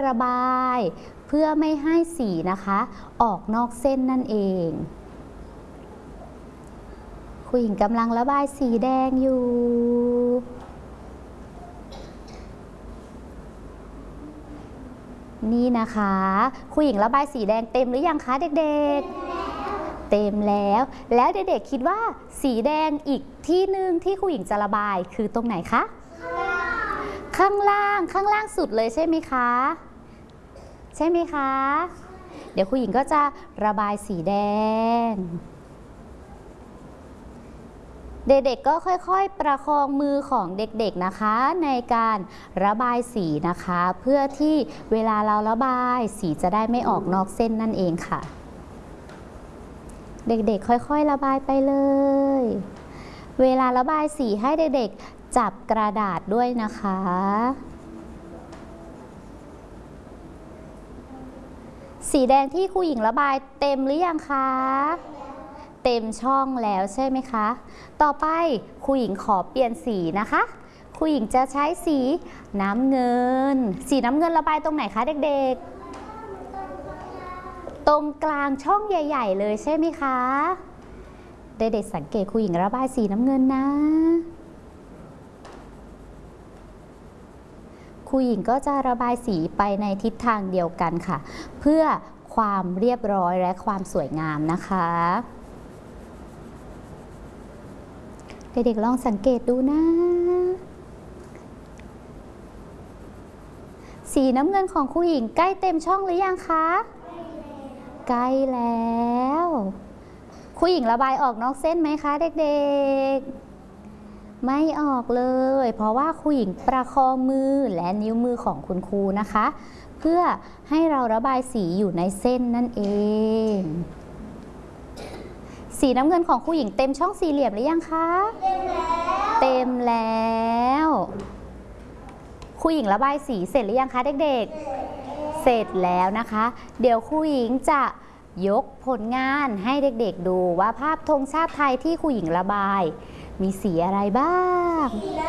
ระบายเพื่อไม่ให้สีนะคะออกนอกเส้นนั่นเองครูหญิงกำลังระบายสีแดงอยู่นี่นะคะครูหญิงระบายสีแดงเต็มหรือยังคะเด็กๆเต็มแล้วเด็กๆคิดว่าสีแดงอีกที่หนึ่งที่ครูหญิงจะระบายคือตรงไหนคะข้างล่างสุดเลยใช่ไหมคะเดี๋ยวครูหญิงก็จะระบายสีแดงเด็กๆก็ค่อยๆประคองมือของเด็กๆนะคะในการระบายสีนะคะเพื่อที่เวลาเราระบายสีจะได้ไม่ออกนอกเส้นนั่นเองค่ะเด็กๆค่อยๆระบายไปเลยเวลาระบายสีให้เด็กๆจับกระดาษด้วยนะคะสีแดงที่ครูหญิงระบายเต็มหรือยังคะเต็มช่องแล้วใช่ไหมคะต่อไปครูหญิงขอเปลี่ยนสีนะคะครูหญิงจะใช้สีน้ำเงินระบายตรงไหนคะเด็กๆตรงกลางช่องใหญ่ๆเลยใช่ไหมคะเด็กๆสังเกตครูหญิงระบายสีน้ำเงินนะครูหญิงก็จะระบายสีไปในทิศทางเดียวกันค่ะเพื่อความเรียบร้อยและความสวยงามนะคะเด็กๆลองสังเกตดูนะสีน้ำเงินของครูหญิงใกล้เต็มช่องหรือยังคะใกล้แล้วครูหญิงระบายออกนอกเส้นไหมคะเด็กๆไม่ออกเลยเพราะว่าครูหญิงประคองมือและนิ้วมือของคุณครูนะคะเพื่อให้เราระบายสีอยู่ในเส้นนั่นเองสีน้ำเงินของครูหญิงเต็มช่องสี่เหลี่ยมหรือยังคะเต็มแล้วครูหญิงระบายสีเสร็จหรือยังคะเด็กๆเสร็จแล้วนะคะเดี๋ยวครูหญิงจะยกผลงานให้เด็กๆดูว่าภาพธงชาติไทยที่ครูหญิงระบายมีสีอะไรบ้าง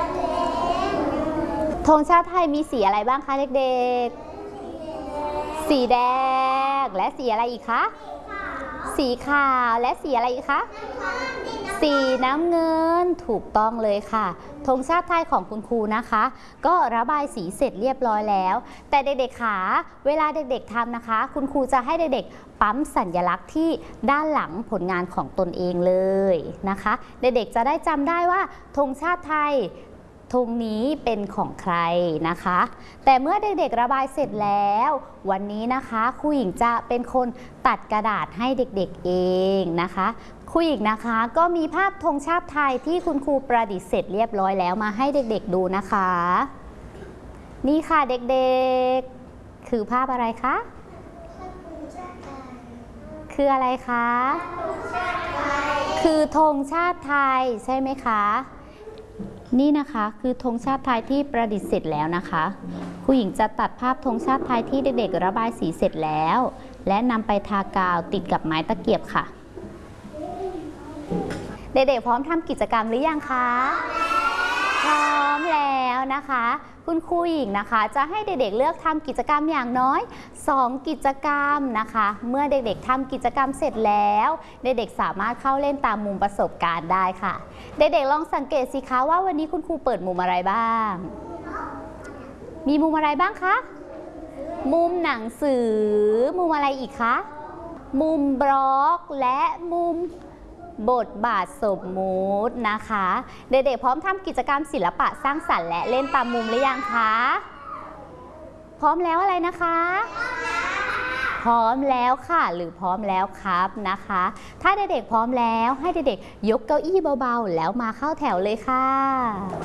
ธงชาติไทยมีสีอะไรบ้างคะเด็กๆสีแดงและสีอะไรอีกคะสีขาวและสีอะไรอีกคะสีน้ำเงินถูกต้องเลยค่ะธงชาติไทยของคุณครูนะคะก็ระบายสีเสร็จเรียบร้อยแล้วแต่เด็กๆค่ะเวลาเด็กๆทำนะคะคุณครูจะให้เด็กๆปั๊มสัญลักษณ์ที่ด้านหลังผลงานของตนเองเลยนะคะเด็กๆจะได้จำได้ว่าธงชาติไทยธงนี้เป็นของใครนะคะแต่เมื่อเด็กๆระบายเสร็จแล้ววันนี้นะคะครูหญิงจะเป็นคนตัดกระดาษให้เด็กๆเองนะคะครูหญิงนะคะก็มีภาพธงชาติไทยที่คุณครูประดิษฐ์เสร็จเรียบร้อยแล้วมาให้เด็กๆดูนะคะนี่ค่ะเด็กๆคือภาพอะไรคะคืออะไรคะคือธงชาติไทยใช่ไหมคะนี่นะคะคือธงชาติไทยที่ประดิษฐ์เสร็จแล้วนะคะครูหญิงจะตัดภาพธงชาติไทยที่เด็กๆระบายสีเสร็จแล้วและนำไปทากาวติดกับไม้ตะเกียบค่ะเด็กๆพร้อมทำกิจกรรมหรือยังคะพร้อมแล้วนะคะคุณครูหญิงนะคะจะให้เด็กๆเลือกทำกิจกรรมอย่างน้อย2 กิจกรรมนะคะเมื่อเด็กๆทำกิจกรรมเสร็จแล้วเด็กๆสามารถเข้าเล่นตามมุมประสบการณ์ได้ค่ะเด็กๆลองสังเกตสิคะว่าวันนี้คุณครูเปิดมุมอะไรบ้างมีมุมอะไรบ้างคะมุมหนังสือมุมอะไรอีกคะมุมบล็อกและมุมบทบาทสมมุตินะคะเด็กๆพร้อมทำกิจกรรมศิลปะสร้างสรรค์และเล่นตามมุมหรือยังคะพร้อมแล้วอะไรนะคะพร้อมแล้วค่ะหรือพร้อมแล้วครับนะคะถ้าเด็กๆพร้อมแล้วให้เด็กๆยกเก้าอี้เบาๆแล้วมาเข้าแถวเลยค่ะ